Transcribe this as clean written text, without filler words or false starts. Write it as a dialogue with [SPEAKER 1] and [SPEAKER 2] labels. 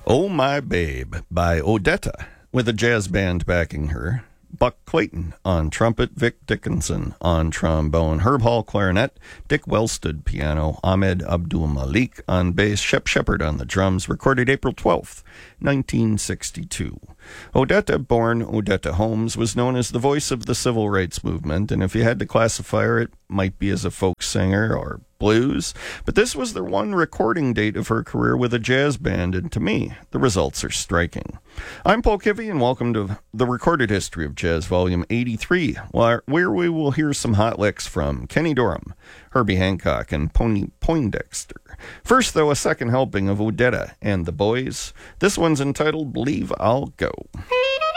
[SPEAKER 1] Oh My Babe by Odetta, with a jazz band backing her. Buck Clayton on trumpet, Vic Dickinson on trombone, Herb Hall clarinet, Dick Wellstead piano, Ahmed Abdul Malik on bass, Shep Shepard on the drums, recorded April 12th, 1962. Odetta, born Odetta Holmes, was known as the voice of the civil rights movement, and if you had to classify her, it might be as a folk singer or blues, but this was the one recording date of her career with a jazz band, and to me, the results are striking. I'm Paul Kivy, and welcome to the Recorded History of Jazz, Volume 83, where we will hear some hot licks from Kenny Dorham, Herbie Hancock, and Pony Poindexter. First, though, a second helping of Odetta and the Boys. This one's entitled Believe I'll Go.